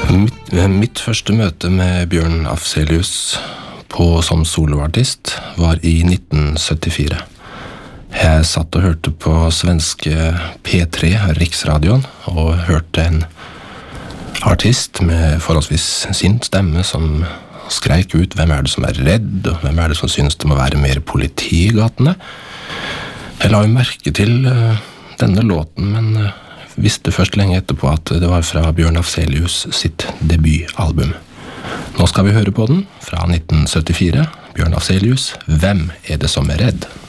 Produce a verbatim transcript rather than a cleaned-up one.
Mitt, mitt første møte med Bjørn Afzelius på, som soloartist var i nitten syttifire. Jeg satt og hørte på svenske P tre, Riksradion, og hørte en artist med forholdsvis sin stemme som skreik ut hvem er det som er redd, og hvem er det som synes det må være mer politi i gatene. Jeg la jo merke til uh, denne låten, men uh, visste først lenge etterpå at det var fra Bjørn Afzelius sitt debutalbum. Nå skal vi høre på den, fra nitten syttifire. Bjørn Afzelius, Hvem er det som er redd?